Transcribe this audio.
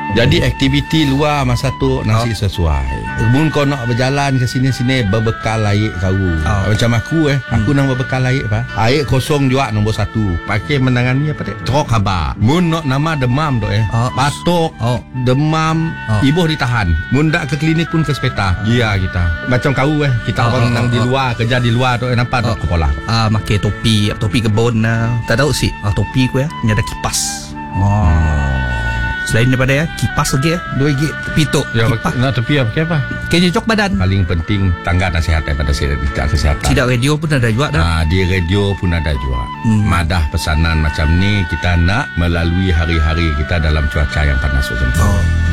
Jadi aktiviti luar masa tu nasi sesuai. Mun kau nak berjalan ke sini-sini berbekal air saru. Macam aku aku nang berbekal air air kosong juga nombor 1. Pakai menangani apa trok khabar. Mun nak nama demam tu batuk, demam, ibuh ditahan. Mun dak ke klinik pun ke hospital. Gia kita. Macam kau kita orang nang di luar kerja di luar tu nampak tak kepala. Pakai topi kebun tak tahu sih. Topi ku ni ada kipas. Selain daripada kipas lagi RM2 tepi tu nak tepi apa? Kejok badan. Paling penting tangga nasihat daripada kesihatan. Tidak radio pun ada juga dah. Di radio pun ada juga. Madah pesanan macam ni kita nak melalui hari-hari kita dalam cuaca yang panas.